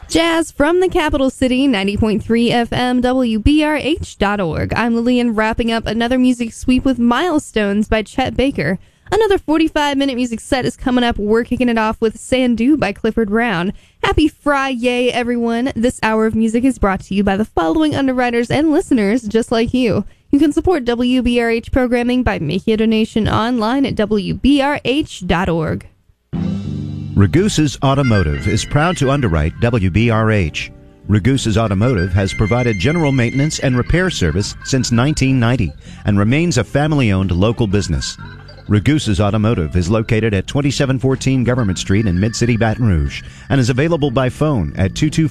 Jazz from the capital city, 90.3 FM, WBRH.org. I'm Lillian, wrapping up another music sweep with Milestones by Chet Baker. Another 45-minute music set is coming up. We're kicking it off with Sandu by Clifford Brown. Happy Friday, everyone. This hour of music is brought to you by the following underwriters and listeners just like you. You can support WBRH programming by making a donation online at WBRH.org. Ragusa's Automotive is proud to underwrite WBRH. Ragusa's Automotive has provided general maintenance and repair service since 1990 and remains a family-owned local business. Ragusa's Automotive is located at 2714 Government Street in Mid-City Baton Rouge and is available by phone at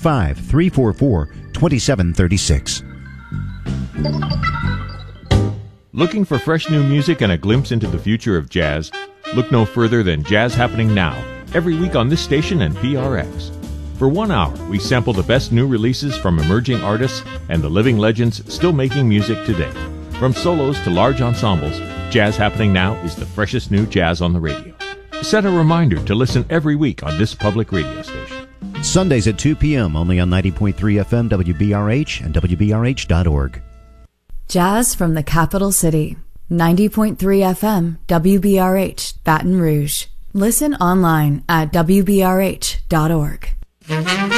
225-344-2736. Looking for fresh new music and a glimpse into the future of jazz? Look no further than Jazz Happening Now, every week on this station and PRX. For 1 hour, we sample the best new releases from emerging artists and the living legends still making music today. From solos to large ensembles, Jazz Happening Now is the freshest new jazz on the radio. Set a reminder to listen every week on this public radio station. Sundays at 2 p.m. only on 90.3 FM WBRH and WBRH.org. Jazz from the capital city, 90.3 FM WBRH, Baton Rouge. Listen online at WBRH.org.